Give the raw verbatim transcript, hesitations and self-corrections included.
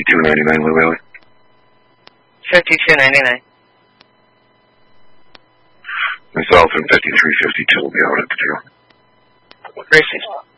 fifty-two ninety-nine, Lou Haley. fifty-two ninety-nine. Myself and fifty-three fifty-two will be out at the jail. Racing.